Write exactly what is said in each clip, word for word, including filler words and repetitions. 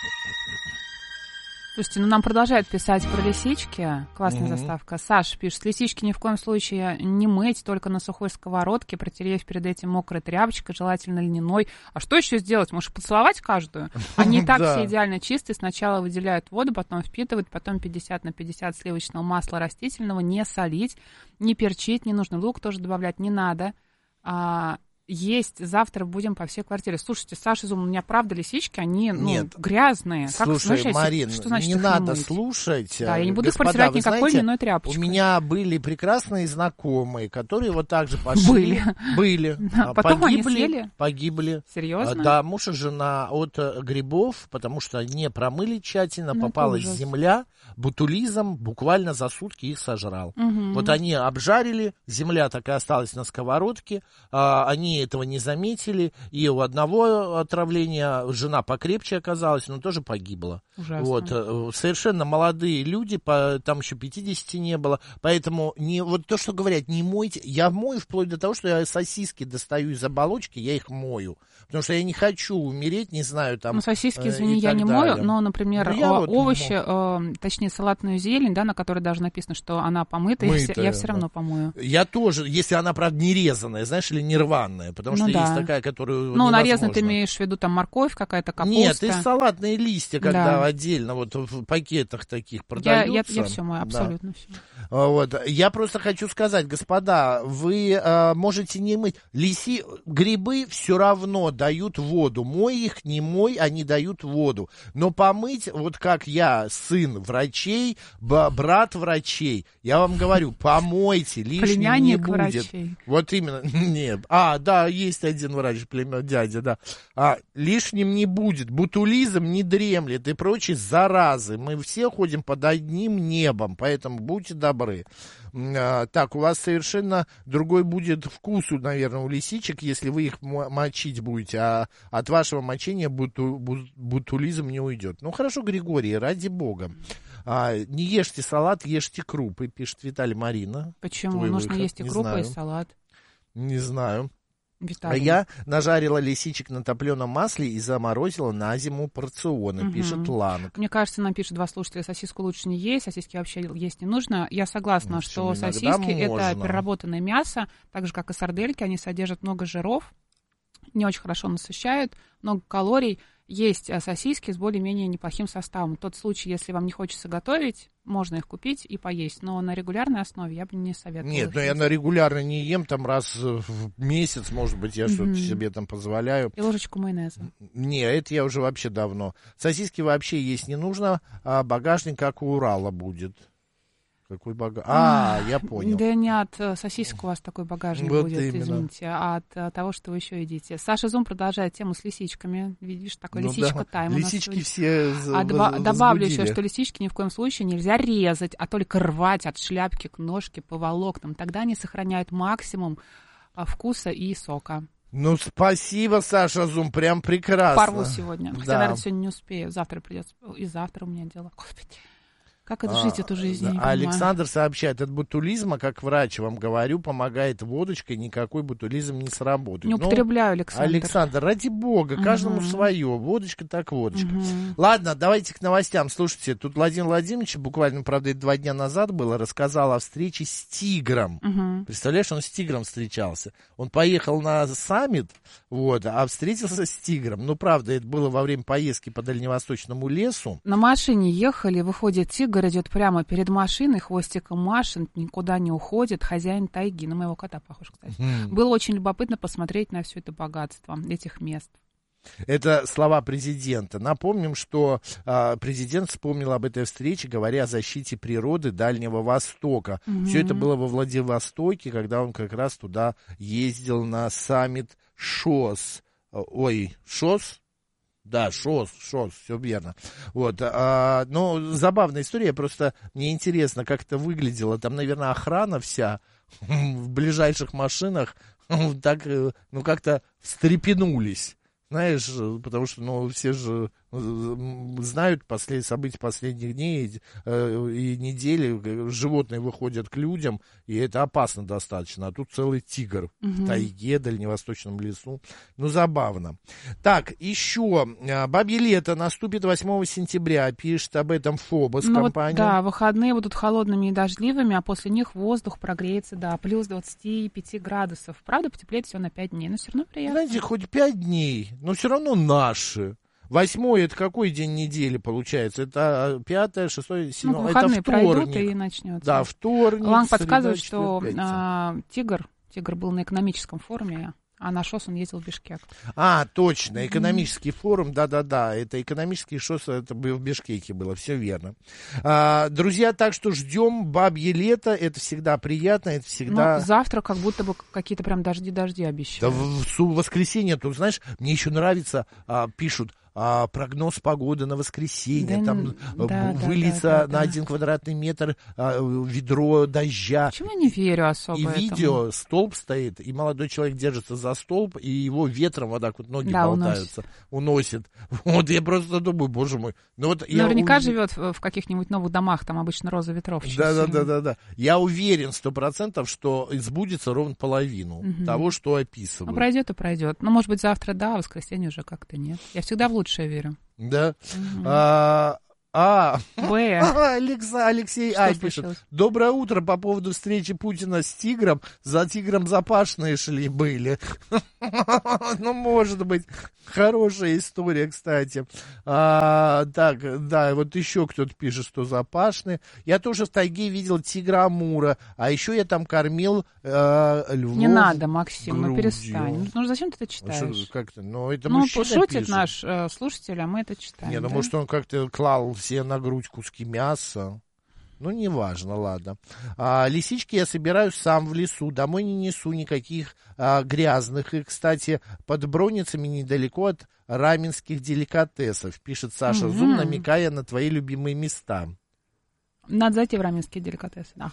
Слушайте, ну нам продолжают писать про лисички. Классная mm-hmm. заставка. Саша пишет, лисички ни в коем случае не мыть, только на сухой сковородке, протерев перед этим мокрой тряпочкой, желательно льняной. А что еще сделать? Может, поцеловать каждую? Они и так все идеально чистые. Сначала выделяют воду, потом впитывают, потом пятьдесят на пятьдесят сливочного масла растительного. Не солить, не перчить, не нужно. Лук тоже добавлять не надо. А, есть завтра будем по всей квартире. Слушайте, Саша Зум, у меня правда лисички, они ну, Нет. грязные. Слушай, как, Марин, что значит, не надо слушать. Да, я не буду Господа, их протирать никакой знаете, льняной тряпочкой. У меня были прекрасные знакомые, которые вот так же пошли. Были. Были. А потом погибли, они съели? Погибли. Серьезно? Да, муж и жена от грибов, потому что не промыли тщательно, ну, попалась земля, бутулизм буквально за сутки их сожрал. Угу. Вот они обжарили, земля так и осталась на сковородке, а, они этого не заметили. И у одного отравления жена покрепче оказалась, но тоже погибла. Ужасно. Вот. Совершенно молодые люди, по, там еще пятидесяти не было. Поэтому не, вот то, что говорят, не мойте. Я мою вплоть до того, что я сосиски достаю из оболочки, я их мою. Потому что я не хочу умереть, не знаю, там... Ну, сосиски, извини, я не далее. мою, но, например, ну, вот овощи, э, точнее, салатную зелень, да, на которой даже написано, что она помыта, Мытая, я, все, я все да. равно помою. Я тоже, если она, правда, не резаная, знаешь, или не рваная, потому ну, что да. есть такая, которую Ну, невозможно. нарезанная, ты имеешь в виду там морковь какая-то, капуста? Нет, и салатные листья, когда да. отдельно вот в пакетах таких продаются. Я, я, я все мою, абсолютно да. все. Вот. Я просто хочу сказать, господа, вы э, можете не мыть. Лиси, грибы все равно дают воду. Мой их, не мой, они дают воду. Но помыть, вот как я, сын врачей, б- брат врачей, я вам говорю, помойте, лишним не будет. Врачей. Вот именно. Нет. А, да, есть один врач, племя, дядя, да. А, лишним не будет. Бутулизм не дремлет и прочие заразы. Мы все ходим под одним небом, поэтому будьте добры. А, так, у вас совершенно другой будет вкус, наверное, у лисичек, если вы их мочить будете, а от вашего мочения буту, бутулизм не уйдет. Ну, хорошо, Григорий, ради бога. А, не ешьте салат, ешьте крупы, пишет Виталий Марина. Почему? Нужно выход. Есть и крупы, знаю. И салат. Не знаю. Виталий. Я нажарила лисичек на топленом масле и заморозила на зиму порционы, угу. пишет Ланг. Мне кажется, нам пишут два слушателя, сосиску лучше не есть, сосиски вообще есть не нужно. Я согласна, ну, что сосиски это переработанное мясо, так же, как и сардельки, они содержат много жиров, не очень хорошо насыщают, много калорий. Есть сосиски с более-менее неплохим составом. Тот случай, если вам не хочется готовить, можно их купить и поесть, но на регулярной основе я бы не советовала. Нет, но я на регулярно не ем, там раз в месяц, может быть, я mm-hmm. что-то себе там позволяю. И ложечку майонеза. Не, это я уже вообще давно. Сосиски вообще есть не нужно, а багажник как у Урала будет. Какой багаж? А, я понял. Да не от сосисок у вас такой багажник вот будет, именно. Извините, а от того, что вы еще едите. Саша Зум продолжает тему с лисичками. Видишь, такой ну лисичка да. тайм. Лисички все а дба- добавлю еще, что лисички ни в коем случае нельзя резать, а только рвать от шляпки к ножке по волокнам. Тогда они сохраняют максимум вкуса и сока. Ну, спасибо, Саша Зум, прям прекрасно. Порву сегодня. Хотя, да. наверное, сегодня не успею. Завтра придется. И завтра у меня дело. Господи. Как это жить, а, эту жизнь, я не понимаю. Александр сообщает, от ботулизма, как врач вам говорю, помогает водочкой, никакой ботулизм не сработает. Не употребляю, Александр. Александр, ради бога, каждому uh-huh. свое. Водочка так водочка. Uh-huh. Ладно, давайте к новостям. Слушайте, тут Владимир Владимирович, буквально, правда, это два дня назад было, рассказал о встрече с тигром. Uh-huh. Представляешь, он с тигром встречался. Он поехал на саммит, вот, а встретился с тигром. Ну, правда, это было во время поездки по дальневосточному лесу. На машине ехали, выходит тигр, идет прямо перед машиной, хвостиком машин, никуда не уходит, хозяин тайги. На моего кота похож, кстати. Mm. Было очень любопытно посмотреть на все это богатство этих мест. Это слова президента. Напомним, что э, президент вспомнил об этой встрече, говоря о защите природы Дальнего Востока. Mm-hmm. Все это было во Владивостоке, когда он как раз туда ездил на саммит ШОС. Ой, ШОС? Да, ШОС, ШОС, все верно. Вот, а, ну, забавная история, просто мне интересно, как это выглядело. Там, наверное, охрана вся в ближайших машинах так, ну, как-то встрепенулись. Знаешь, потому что, ну, все же знают послед... события последних дней э, и недели, животные выходят к людям, и это опасно достаточно. А тут целый тигр угу. в тайге, дальневосточном лесу. Ну, забавно. Так, еще. Бабье лето наступит восьмого сентября, пишет об этом Фобос ну, компания. Вот, да, выходные будут холодными и дождливыми, а после них воздух прогреется до плюс двадцати пяти градусов. Правда, потеплеет всего на пять дней, но все равно приятно. Знаете, хоть пять дней, но все равно наши. Восьмой, это какой день недели получается? Это пятое, шестое, седьмое, ну, это вторник. Пройдут и начнется. Да, вторник. Ланг подсказывает, что а, тигр, тигр был на экономическом форуме, а на ШОС он ездил в Бишкек. А, точно, экономический mm-hmm. форум, да-да-да, это экономический ШОС, это в Бишкеке было, все верно. А, друзья, так что ждем бабье лето, это всегда приятно, это всегда... Ну, завтра как будто бы какие-то прям дожди-дожди обещают. Да, в, в воскресенье, тут, знаешь, мне еще нравится, а, пишут, А, прогноз погоды на воскресенье, да, там да, выльется да, да, на да. один квадратный метр а, ведро дождя. Почему я не верю особо И этому? видео, столб стоит, и молодой человек держится за столб, и его ветром вот так вот ноги да, болтаются, уносит. уносит. Вот я просто думаю, боже мой. Ну, вот Наверняка я ув... живет в каких-нибудь новых домах, там обычно роза ветров. Да, да, да, да, да. Я уверен сто процентов, что сбудется ровно половину угу. того, что описывают. Ну, пройдет и пройдет. Ну, может быть, завтра да, а в воскресенье уже как-то нет. Я всегда в лучшее верю. Да. Угу. А, а, Б. Алекса, Алексей А пишет. Доброе утро, по поводу встречи Путина с тигром. За тигром запашные шли были. Ну, может быть. Хорошая история, кстати. А, так, да, вот еще кто-то пишет, что запашные. Я тоже в тайге видел тигра Амура, а еще я там кормил э, львов. Не надо, Максим, грудью. Ну перестань. Ну зачем ты это читаешь? Что, как-то, ну, это ну шутит пишет. Наш э, слушатель, а мы это читаем. Не, ну, да? Может, он как-то клал себе на грудь куски мяса. Ну, неважно, ладно. А, лисички я собираю сам в лесу, домой не несу никаких а, грязных. И, кстати, под Броницами недалеко от раменских деликатесов, пишет Саша mm-hmm. Зум, намекая на твои любимые места. Надо зайти в раменские деликатесы, да.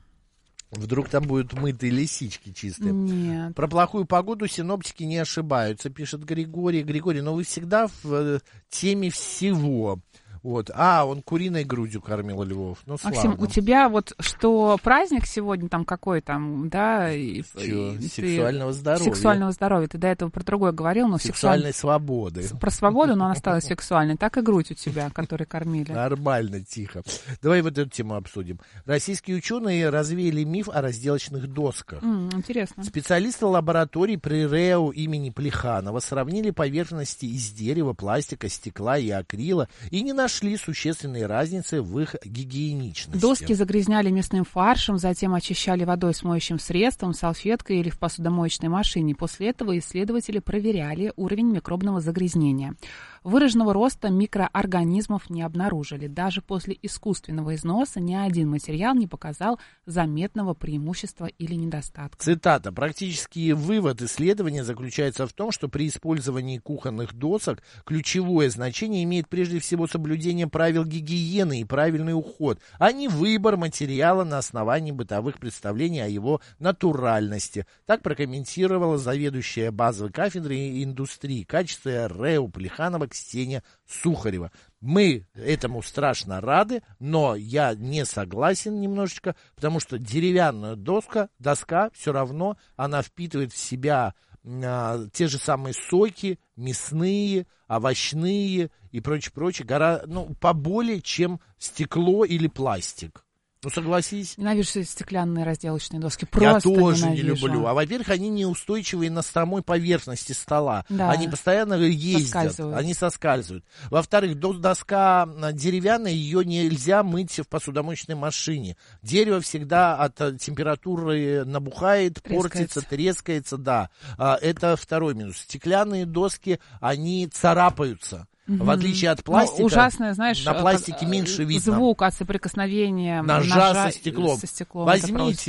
Вдруг там будут мытые лисички чистые. Нет. Про плохую погоду синоптики не ошибаются, пишет Григорий. Григорий, но вы всегда в э, теме всего. Вот. А, он куриной грудью кормил львов. Ну, Максим, у тебя вот что праздник сегодня там какой там, да? И, Чё? и, сексуального ты, здоровья. Сексуального здоровья. Ты до этого про другое говорил, но сексуальной сексуаль... свободы. Про свободу, но она стала сексуальной. Так и грудь у тебя, которой кормили. Нормально, тихо. Давай вот эту тему обсудим. Российские ученые развеяли миф о разделочных досках. Mm, интересно. Специалисты лаборатории при РЭО имени Плеханова сравнили поверхности из дерева, пластика, стекла и акрила и не нашли нашли существенные разницы в их гигиеничности. Доски загрязняли мясным фаршем, затем очищали водой с моющим средством, салфеткой или в посудомоечной машине. После этого исследователи проверяли уровень микробного загрязнения. Выраженного роста микроорганизмов не обнаружили. Даже после искусственного износа ни один материал не показал заметного преимущества или недостатка. Цитата. Практический вывод исследования заключается в том, что при использовании кухонных досок ключевое значение имеет прежде всего соблюдение правил гигиены и правильный уход, а не выбор материала на основании бытовых представлений о его натуральности. Так прокомментировала заведующая базовой кафедрой индустрии качества РЭО Плеханова Ксения Сухарева. Мы этому страшно рады, но я не согласен немножечко, потому что деревянная доска, доска все равно, она впитывает в себя а, те же самые соки, мясные, овощные и прочее, прочее, гора, ну, поболее, чем стекло или пластик. Ну, согласись. Ненавижу стеклянные разделочные доски. Просто Я тоже ненавижу. не люблю. А, во-первых, они неустойчивые на самой поверхности стола. Да. Они постоянно ездят. Они соскальзывают. Во-вторых, доска деревянная, ее нельзя мыть в посудомоечной машине. Дерево всегда от температуры набухает, трескается. портится, трескается. Да. Это второй минус. Стеклянные доски, они царапаются. В отличие от пластика, ну, ужасное, знаешь, на пластике меньше видно. Звук от соприкосновения ножа, ножа со, стеклом. со стеклом. Возьмите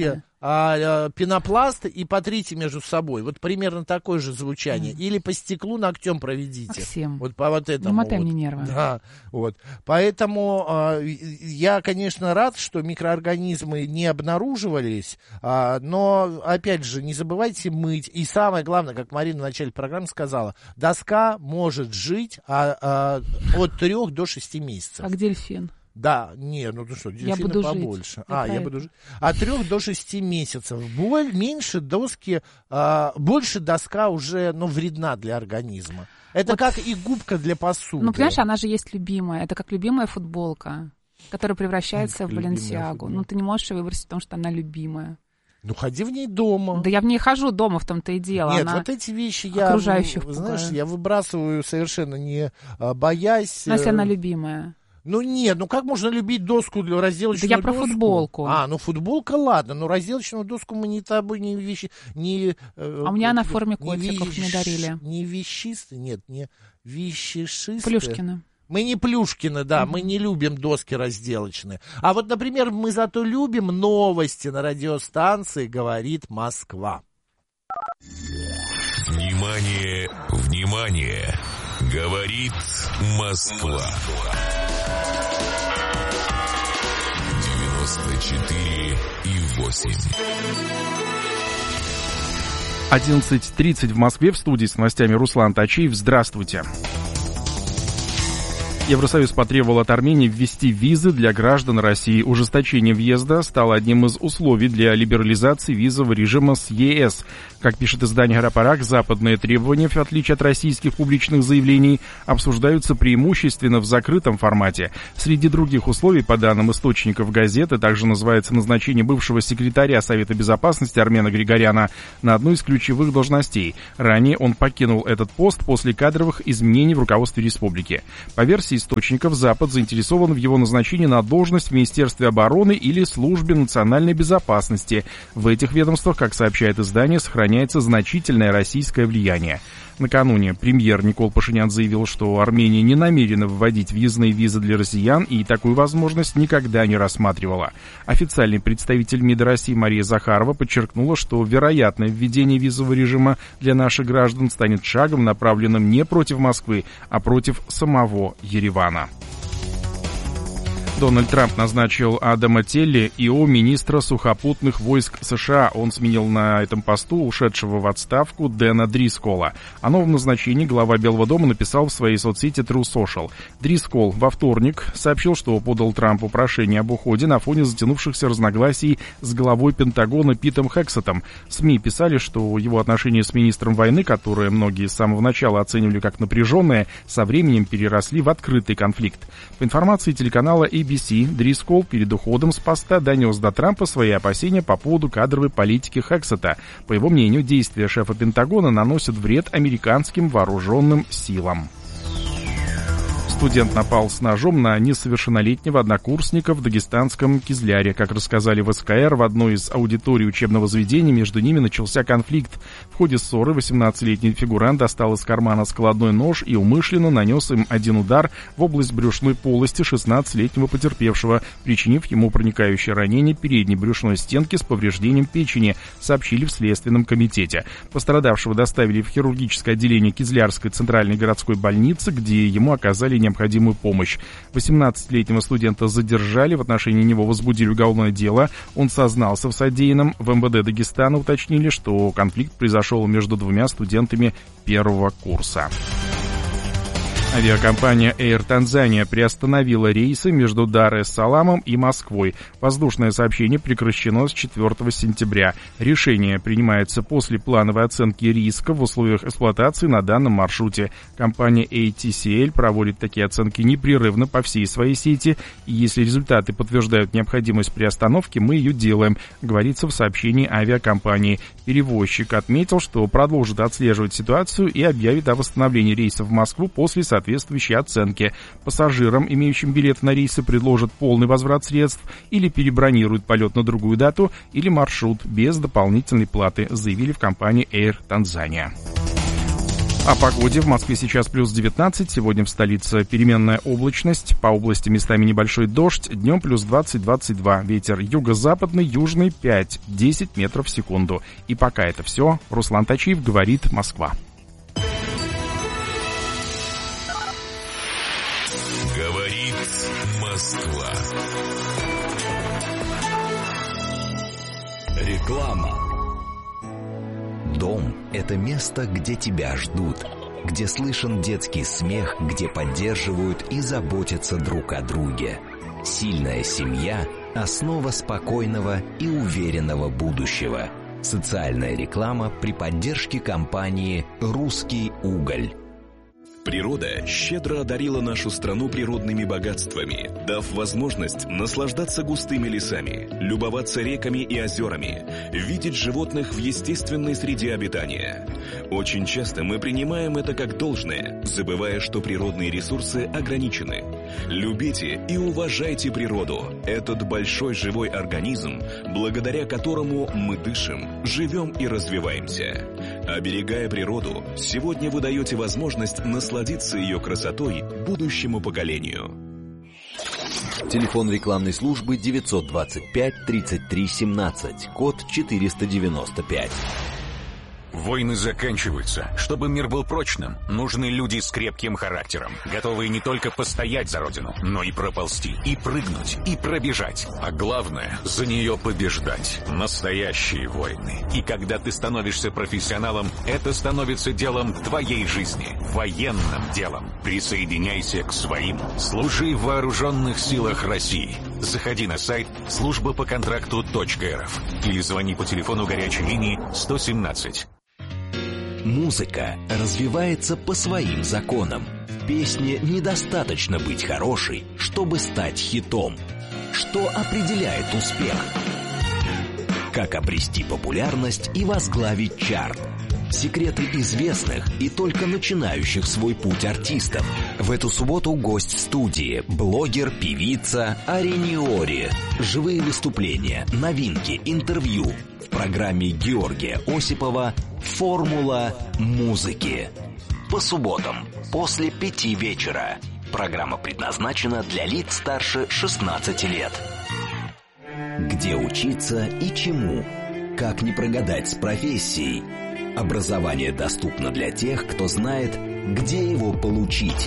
а, а, пенопласт и потрите между собой. Вот примерно такое же звучание. Mm. Или по стеклу ногтем проведите. Максим, вот по вот этому. не мотай вот. мне нервы. Да, вот. Поэтому а, я, конечно, рад, что микроорганизмы не обнаруживались, а, но, опять же, не забывайте мыть. И самое главное, как Марина в начале программы сказала, доска может жить а, а, от трех до шести месяцев. Как дельфин. Да, не, ну ты что, дельфины я буду побольше. Жить. А, я, я буду жить. От трех до шести месяцев. Боль, меньше доски, а, больше доска уже, ну, вредна для организма. Это вот. Как и губка для посуды. Ну, понимаешь, она же есть любимая. Это как любимая футболка, которая превращается как в Баленсиагу. Ну, ты не можешь ее выбросить, потому что она любимая. Ну, ходи в ней дома. Да я в ней хожу дома, в том-то и дело. Нет, она вот эти вещи я, окружающих знаешь, пугает. я выбрасываю совершенно не а, боясь. Но если она любимая. Ну нет, ну как можно любить доску, разделочную да я доску? про футболку. А, ну футболка, ладно, но разделочную доску мы не тобой не вещи, не... А у меня она в форме котиков вещ, мне дарили. Не вещистые, нет, не вещешистые. Плюшкины. Мы не Плюшкины, да, mm-hmm. мы не любим доски разделочные. А вот, например, мы зато любим новости на радиостанции «Говорит Москва». Внимание, внимание! Говорит Москва. девяносто четыре и восемь. одиннадцать тридцать в Москве. В студии с новостями Руслан Тачиев. Здравствуйте. Евросоюз потребовал от Армении ввести визы для граждан России. Ужесточение въезда стало одним из условий для либерализации визового режима с ЕС. Как пишет издание «Гарапарак», западные требования, в отличие от российских публичных заявлений, обсуждаются преимущественно в закрытом формате. Среди других условий, по данным источников газеты, также называется назначение бывшего секретаря Совета Безопасности Армена Григоряна на одну из ключевых должностей. Ранее он покинул этот пост после кадровых изменений в руководстве республики. По версии источников, Запад заинтересован в его назначении на должность в Министерстве обороны или Службе национальной безопасности. В этих ведомствах, как сообщает издание, сохраняется значительное российское влияние. Накануне премьер Никол Пашинян заявил, что Армения не намерена вводить въездные визы для россиян и такую возможность никогда не рассматривала. Официальный представитель МИДа России Мария Захарова подчеркнула, что вероятное введение визового режима для наших граждан станет шагом, направленным не против Москвы, а против самого Еревана. Дональд Трамп назначил Адама Телли ИО министра сухопутных войск США. Он сменил на этом посту ушедшего в отставку Дэна Дрискола. О новом назначении глава Белого дома написал в своей соцсети True Social. Дрискол во вторник сообщил, что подал Трампу прошение об уходе на фоне затянувшихся разногласий с главой Пентагона Питом Хексетом. СМИ писали, что его отношения с министром войны, которые многие с самого начала оценивали как напряженные, со временем переросли в открытый конфликт. По информации телеканала эй би си, Дрискол перед уходом с поста донес до Трампа свои опасения по поводу кадровой политики Хексета. По его мнению, действия шефа Пентагона наносят вред американским вооруженным силам. Студент напал с ножом на несовершеннолетнего однокурсника в дагестанском Кизляре. Как рассказали в эс ка эр, в одной из аудиторий учебного заведения между ними начался конфликт. В ходе ссоры восемнадцатилетний фигурант достал из кармана складной нож и умышленно нанес им один удар в область брюшной полости шестнадцатилетнего потерпевшего, причинив ему проникающее ранение передней брюшной стенки с повреждением печени, сообщили в Следственном комитете. Пострадавшего доставили в хирургическое отделение Кизлярской центральной городской больницы, где ему оказали необходимую необходимую помощь. восемнадцатилетнего студента задержали, в отношении него возбудили уголовное дело. Он сознался в содеянном. В эм вэ дэ Дагестана уточнили, что конфликт произошел между двумя студентами первого курса. Авиакомпания Air Tanzania приостановила рейсы между Дар-эс-Саламом и Москвой. Воздушное сообщение прекращено с четвёртого сентября. Решение принимается после плановой оценки риска в условиях эксплуатации на данном маршруте. Компания эй ти си эл проводит такие оценки непрерывно по всей своей сети, и если результаты подтверждают необходимость приостановки, мы ее делаем, говорится в сообщении авиакомпании. Перевозчик отметил, что продолжит отслеживать ситуацию и объявит о восстановлении рейсов в Москву после соответствующей соответствующей оценки. Пассажирам, имеющим билет на рейсы, предложат полный возврат средств или перебронируют полет на другую дату или маршрут без дополнительной платы, заявили в компании Air Tanzania. О погоде. В Москве сейчас плюс девятнадцать. Сегодня в столице переменная облачность. По области местами небольшой дождь. Днем плюс двадцать - двадцать два. Ветер юго-западный, южный пять-десять метров в секунду. И пока это все. Руслан Тачиев говорит «Москва». Говорит Москва. Реклама. Дом – это место, где тебя ждут, где слышен детский смех, где поддерживают и заботятся друг о друге. Сильная семья – основа спокойного и уверенного будущего. Социальная реклама при поддержке компании «Русский уголь». Природа щедро одарила нашу страну природными богатствами, дав возможность наслаждаться густыми лесами, любоваться реками и озерами, видеть животных в естественной среде обитания. Очень часто мы принимаем это как должное, забывая, что природные ресурсы ограничены. Любите и уважайте природу, этот большой живой организм, благодаря которому мы дышим, живем и развиваемся. Оберегая природу, сегодня вы даете возможность насладиться ее красотой будущему поколению. Телефон рекламной службы девятьсот двадцать пять тридцать три семнадцать, код четыреста девяносто пять. Войны заканчиваются. Чтобы мир был прочным, нужны люди с крепким характером, готовые не только постоять за родину, но и проползти, и прыгнуть, и пробежать. А главное, за нее побеждать. Настоящие войны. И когда ты становишься профессионалом, это становится делом твоей жизни, военным делом. Присоединяйся к своим. Служи в вооруженных силах России. Заходи на сайт служба по контракту точка эр эф или звони по телефону горячей линии сто семнадцать. Музыка развивается по своим законам. В песне недостаточно быть хорошей, чтобы стать хитом. Что определяет успех? Как обрести популярность и возглавить чарт? Секреты известных и только начинающих свой путь артистов. В эту субботу гость в студии, блогер, певица Арениори. Живые выступления, новинки, интервью. В программе Георгия Осипова «Формула музыки». По субботам после пяти вечера. Программа предназначена для лиц старше шестнадцати лет. Где учиться и чему? Как не прогадать с профессией? Образование доступно для тех, кто знает, где его получить.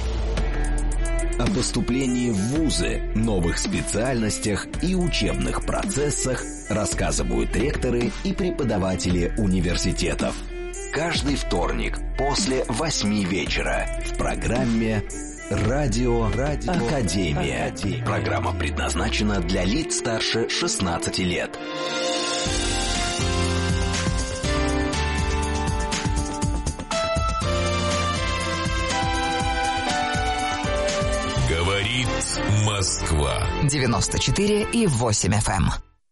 О поступлении в вузы, новых специальностях и учебных процессах рассказывают ректоры и преподаватели университетов. Каждый вторник после восьми вечера в программе «Радио, Радио Академия». Академия. Программа предназначена для лиц старше шестнадцати лет. Говорит Москва. девяносто четыре и восемь эф эм.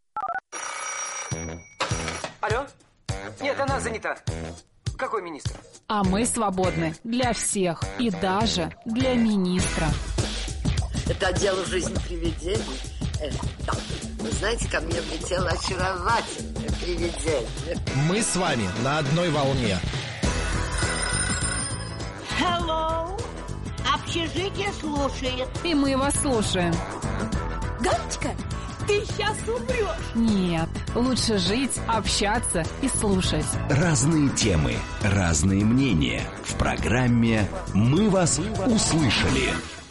Алло? Нет, она занята. Какой министр? А мы свободны для всех и даже для министра. Это дело жизни привидений. Э, да. Вы знаете, ко мне влетело очаровательное привидение. Мы с вами на одной волне. Hello. Общежитие слушает. И мы вас слушаем. Галочка, ты сейчас умрешь. Нет, лучше жить, общаться и слушать. Разные темы, разные мнения. В программе «Мы вас услышали».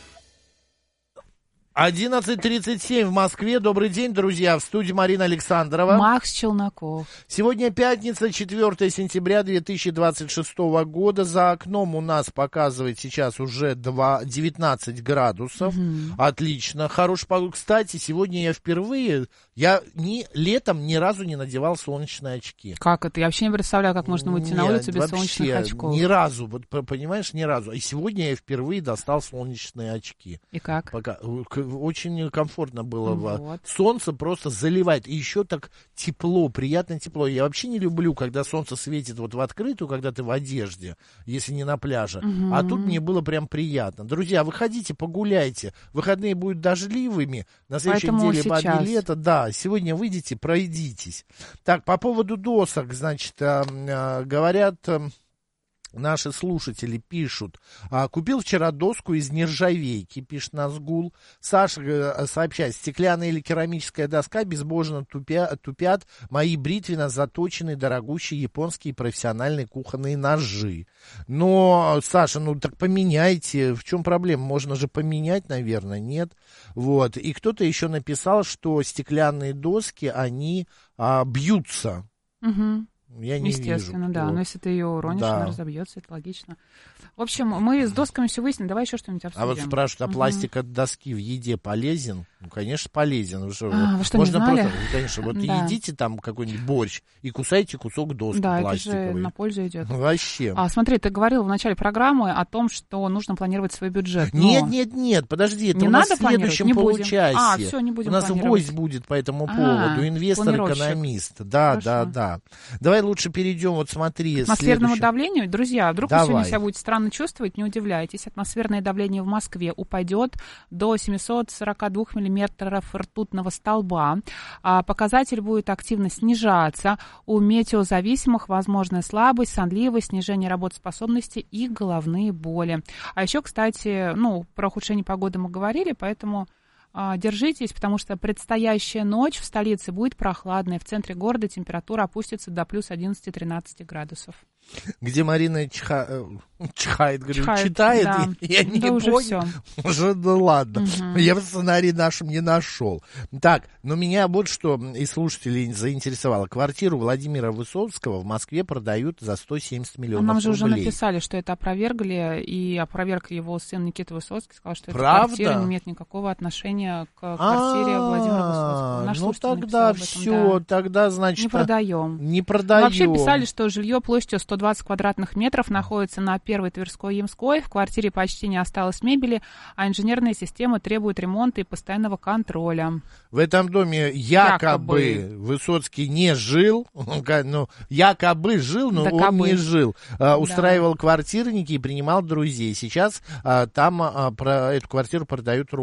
одиннадцать тридцать семь в Москве. Добрый день, друзья. В студии Марина Александрова. Макс Челноков. Сегодня пятница, четвёртое сентября две тысячи двадцать шестого года. За окном у нас показывает сейчас уже девятнадцать градусов. Угу. Отлично. Хорошая погода. Кстати, сегодня я впервые, я ни, летом ни разу не надевал солнечные очки. Как это? Я вообще не представляю, как можно выйти Нет, на улицу без вообще, солнечных очков. Ни разу, вот, понимаешь, ни разу. И сегодня я впервые достал солнечные очки. И как? Пока, очень комфортно было. Вот. Солнце просто заливает. И еще так тепло, приятно тепло. Я вообще не люблю, когда солнце светит вот в открытую, когда ты в одежде, если не на пляже. Угу. А тут мне было прям приятно. Друзья, выходите, погуляйте. Выходные будут дождливыми. На следующей Поэтому неделе сейчас... бабье лето. Да, сегодня выйдите, пройдитесь. Так, по поводу досок, значит, э, э, говорят... Э, Наши слушатели пишут. А, купил вчера доску из нержавейки, пишет Назгул. Саша э, сообщает, стеклянная или керамическая доска безбожно тупя, тупят мои бритвенно заточенные дорогущие японские профессиональные кухонные ножи. Но, Саша, ну так поменяйте. В чем проблема? Можно же поменять, наверное, нет? Вот. И кто-то еще написал, что стеклянные доски, они а, бьются. Угу. Я не Естественно, вижу, да. кто... Но если ты ее уронишь, да. она разобьется, это логично. В общем, мы с досками все выяснили. Давай еще что-нибудь обсудим. А вот спрашивают, а угу. пластик от доски в еде полезен? Ну, конечно, полезен. Вы что, а, вы что, можно не знали? просто, конечно, вот да. едите там какой-нибудь борщ и кусаете кусок доски да, пластиковой. Это же на пользу идет. Вообще. А, смотри, ты говорил в начале программы о том, что нужно планировать свой бюджет. Нет, нет, нет, подожди, это не у нас надо в следующем не получасе. А, все, не будем У нас планировать. гость будет по этому а, поводу, инвестор-экономист. Да, Хорошо. да, да. Давай лучше перейдем, вот смотри. К атмосферному следующий... давлению, друзья, вдруг Давай. вы сегодня себя будете странно чувствовать, не удивляйтесь. Атмосферное давление в Москве упадет до семьсот сорок два миллиметров ртутного столба. А показатель будет активно снижаться. У метеозависимых возможна слабость, сонливость, снижение работоспособности и головные боли. А еще, кстати, ну, про ухудшение погоды мы говорили, поэтому а, держитесь, потому что предстоящая ночь в столице будет прохладной. В центре города температура опустится до плюс одиннадцать-тринадцать градусов. Где Марина чха... чихает, говорю, Чихает, читает, да. я, я не да уже понял. Все. Уже, ну ладно, угу. я в сценарии нашем не нашел. Так, но меня вот что из слушателей заинтересовало. Квартиру Владимира Высоцкого в Москве продают за сто семьдесят миллионов рублей. Нам же рублей. уже написали, что это опровергли, и опроверг его сын Никита Высоцкий, сказал, что эта Правда? квартира не имеет никакого отношения к квартире Владимира Высоцкого. Наш ну тогда все, да. тогда, значит... Не продаем. Не продаем. Вообще писали, что жилье площадью сто двадцать квадратных метров находится на первой Тверской Ямской. В квартире почти не осталось мебели, а инженерная система требует ремонта и постоянного контроля. В этом доме якобы, якобы. Высоцкий не жил, ну, якобы жил, но да он кабы. не жил. А, устраивал да. квартирники и принимал друзей. Сейчас а, там а, про эту квартиру продают